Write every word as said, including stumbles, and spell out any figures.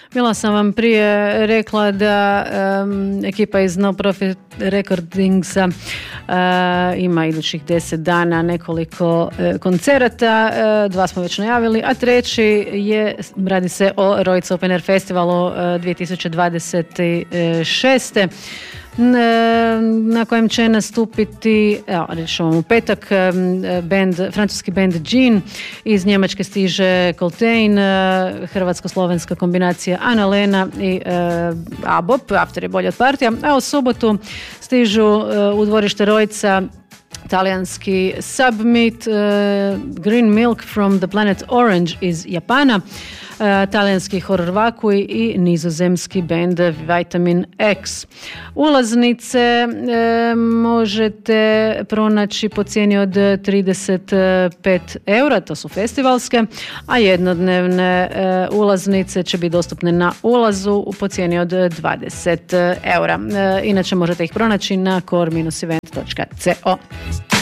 Bila sam vam prije rekla da um, ekipa iz No Profit Recordingsa uh, ima idućih deset dana nekoliko uh, koncerata, uh, dva smo već najavili, a treći je, radi se o Rojc Open Air Festivalu uh, dvije tisuće dvadeset šeste na kojem će nastupiti, evo, reći vam u petak, band, francuski band Jean, iz Njemačke stiže Coltrane, hrvatsko-slovenska kombinacija Ana Lena i uh, Abop, After je bolje od partija, a u subotu stižu uh, u dvorište Rojca talijanski Submit, uh, Green Milk from the Planet Orange iz Japana, uh, talijanski Horror Vacui i nizozemski band Vitamin X. Ulaznice uh, možete pronaći po cijeni od trideset pet eura, to su festivalske, a jednodnevne uh, ulaznice će biti dostupne na ulazu po cijeni od dvadeset eura. Uh, inače možete ih pronaći na core dash event dot co.